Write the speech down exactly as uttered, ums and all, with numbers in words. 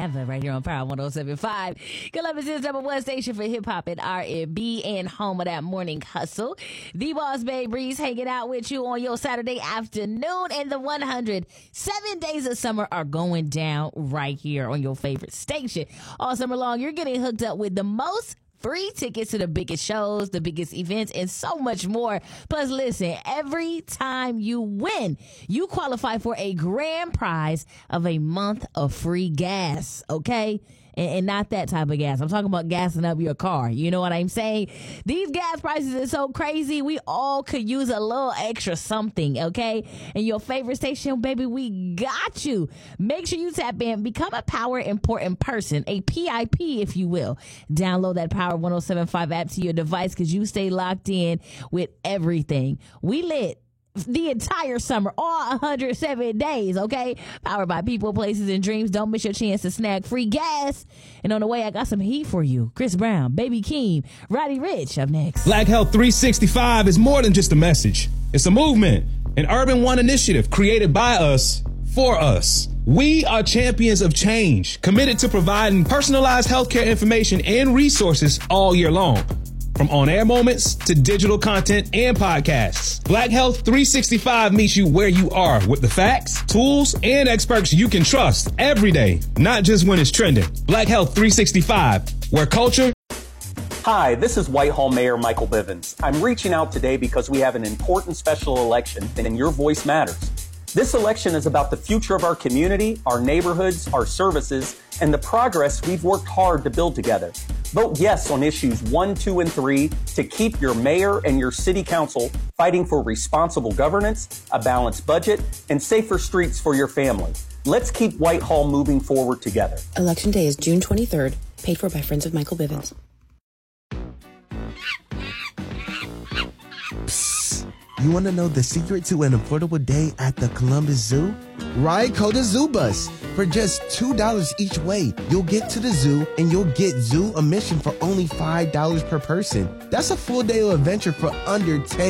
Never, right here on Power one oh seven point five. Columbus' number one station for hip hop and R and B, and home of that morning hustle. The Boss Babe Breeze hanging out with you on your Saturday afternoon, and the one hundred seven days of summer are going down right here on your favorite station. All summer long, you're getting hooked up with the most free tickets to the biggest shows, the biggest events, and so much more. Plus, listen, every time you win, you qualify for a grand prize of a month of free gas, okay? And, and not that type of gas. I'm talking about gassing up your car. You know what I'm saying? These gas prices are so crazy. We all could use a little extra something, okay? And your favorite station, baby, we got you. Make sure you tap in. Become a Power Important Person, a P I P, if you will. Download that Power one oh seven point five app to your device because you stay locked in with everything. We lit the entire summer, all one hundred seven days, okay? Powered by people, places, and dreams. Don't miss your chance to snag free gas. And on the way, I got some heat for you. Chris Brown, Baby Keem, Roddy Ricch up next. Black Health three sixty-five is more than just a message. It's a movement, an Urban One initiative created by us, for us. We are champions of change, committed to providing personalized healthcare information and resources all year long. From on-air moments to digital content and podcasts, Black Health three sixty-five meets you where you are with the facts, tools, and experts you can trust every day, not just when it's trending. Black Health three sixty-five, where culture... Hi, this is Whitehall Mayor Michael Bivens. I'm reaching out today because we have an important special election and your voice matters. This election is about the future of our community, our neighborhoods, our services, and the progress we've worked hard to build together. Vote yes on issues one, two, and three to keep your mayor and your city council fighting for responsible governance, a balanced budget, and safer streets for your family. Let's keep Whitehall moving forward together. Election day is June twenty-third, paid for by Friends of Michael Bivens. You want to know the secret to an affordable day at the Columbus Zoo? Ride Coda Zoo Bus. For just two dollars each way, you'll get to the zoo and you'll get zoo admission for only five dollars per person. That's a full day of adventure for under ten